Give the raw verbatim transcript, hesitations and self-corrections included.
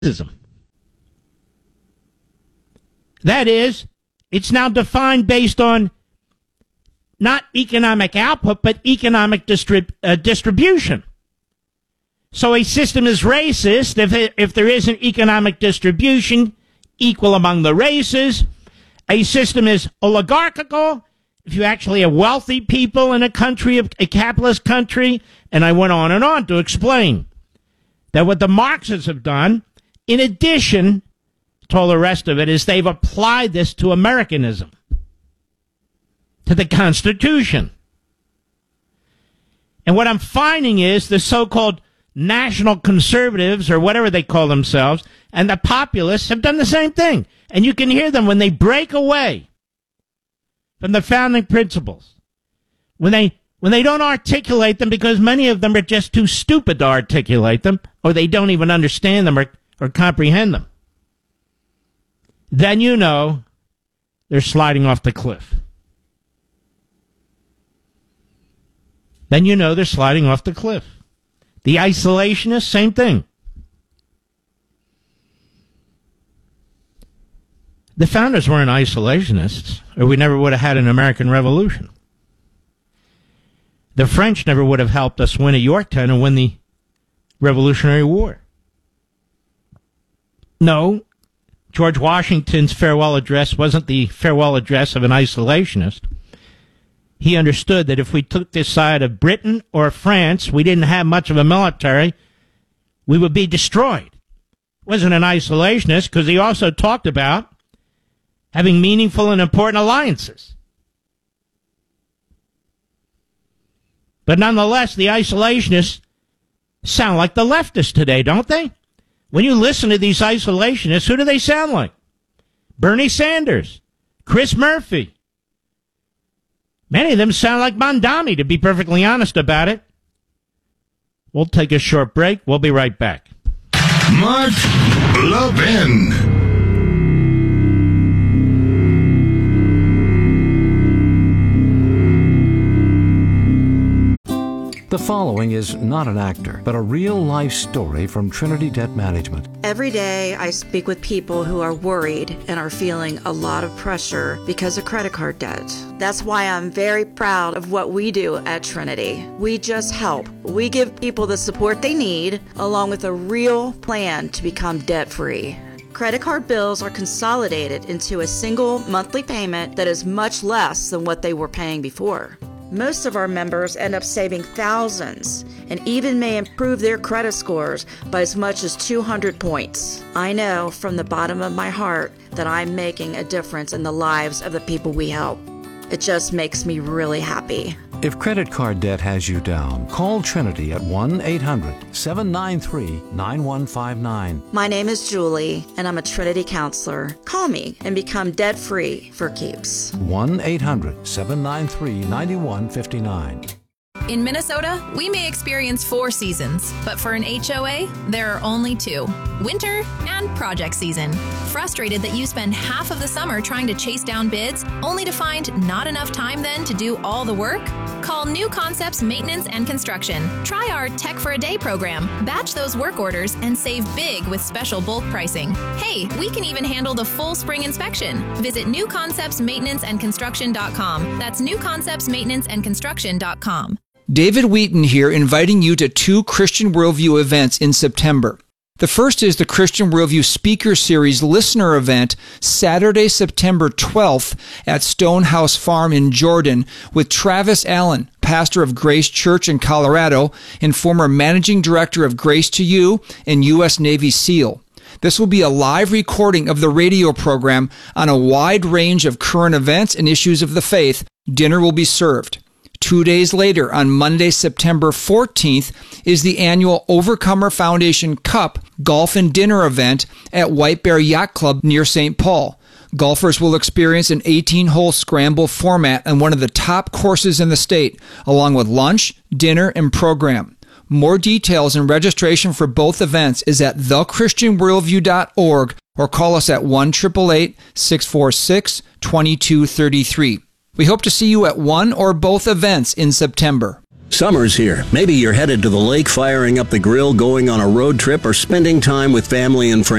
That is, it's now defined based on not economic output, but economic distrib- uh, distribution. So a system is racist if it, if there isn't economic distribution equal among the races. A system is oligarchical if you actually have wealthy people in a country, a capitalist country. And I went on and on to explain that what the Marxists have done, in addition to all the rest of it, is they've applied this to Americanism, to the Constitution. And what I'm finding is the so-called national conservatives, or whatever they call themselves, and the populists have done the same thing. And you can hear them when they break away from the founding principles, when they when they don't articulate them, because many of them are just too stupid to articulate them, or they don't even understand them or, or comprehend them. Then you know they're sliding off the cliff. Then you know they're sliding off the cliff. The isolationists, same thing. The founders weren't isolationists, or we never would have had an American Revolution. The French never would have helped us win at Yorktown and win the Revolutionary War. No, George Washington's farewell address wasn't the farewell address of an isolationist. He understood that if we took this side of Britain or France, we didn't have much of a military, we would be destroyed. Wasn't an isolationist, because he also talked about having meaningful and important alliances. But nonetheless, the isolationists sound like the leftists today, don't they? When you listen to these isolationists, who do they sound like? Bernie Sanders, Chris Murphy. Many of them sound like Mondani, to be perfectly honest about it. We'll take a short break. We'll be right back. Mark Levin. The following is not an actor, but a real-life story from Trinity Debt Management. Every day I speak with people who are worried and are feeling a lot of pressure because of credit card debt. That's why I'm very proud of what we do at Trinity. We just help. We give people the support they need, along with a real plan to become debt-free. Credit card bills are consolidated into a single monthly payment that is much less than what they were paying before. Most of our members end up saving thousands and even may improve their credit scores by as much as two hundred points. I know from the bottom of my heart that I'm making a difference in the lives of the people we help. It just makes me really happy. If credit card debt has you down, call Trinity at one eight hundred seven nine three nine one five nine. My name is Julie, and I'm a Trinity counselor. Call me and become debt-free for keeps. one eight hundred seven nine three nine one five nine. In Minnesota, we may experience four seasons, but for an H O A, there are only two: winter and project season. Frustrated that you spend half of the summer trying to chase down bids, only to find not enough time then to do all the work? Call New Concepts Maintenance and Construction. Try our Tech for a Day program. Batch those work orders and save big with special bulk pricing. Hey, we can even handle the full spring inspection. Visit new concepts maintenance and construction dot com. That's new concepts maintenance and construction dot com. David Wheaton here, inviting you to two Christian Worldview events in September. The first is the Christian Worldview Speaker Series Listener Event, Saturday, September twelfth at Stonehouse Farm in Jordan, with Travis Allen, pastor of Grace Church in Colorado and former managing director of Grace to You and U S Navy SEAL. This will be a live recording of the radio program on a wide range of current events and issues of the faith. Dinner will be served. Two days later, on Monday, September fourteenth, is the annual Overcomer Foundation Cup Golf and Dinner event at White Bear Yacht Club near Saint Paul. Golfers will experience an eighteen-hole scramble format on one of the top courses in the state, along with lunch, dinner, and program. More details and registration for both events is at the christian worldview dot org or call us at one eight eight eight, six four six, two two three three. We hope to see you at one or both events in September. Summer's here. Maybe you're headed to the lake, firing up the grill, going on a road trip, or spending time with family and friends.